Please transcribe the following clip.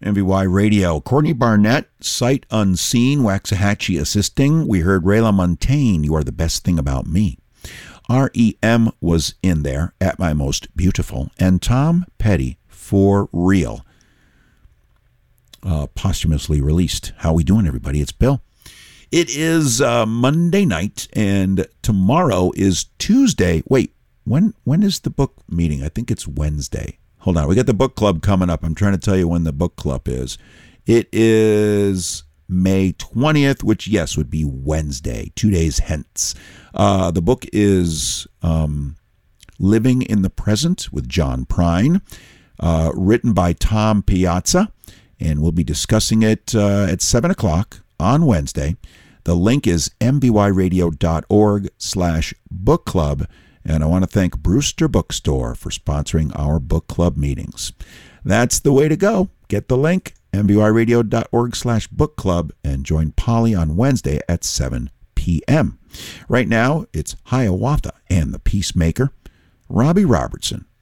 MVY Radio. Courtney Barnett, Sight Unseen, Waxahachie assisting. We heard Rayla Montaigne, You Are the Best Thing About Me. REM was in there, At My Most Beautiful. And Tom Petty, For Real. Posthumously released. How we doing, everybody? It's Bill. It is Monday night, and tomorrow is Tuesday. Wait, when is the book meeting? I think it's Wednesday. Hold on. We got the book club coming up. I'm trying to tell you when the book club is. It is May 20th, which, yes, would be Wednesday, 2 days hence. The book is Living in the Present with John Prine, written by Tom Piazza, and we'll be discussing it at 7 o'clock on Wednesday. The link is mbyradio.org/book club. And I want to thank Brewster Bookstore for sponsoring our book club meetings. That's the way to go. Get the link, mbyradio.org/book club, and join Polly on Wednesday at 7 p.m. Right now, it's Hiawatha and the Peacemaker, Robbie Robertson,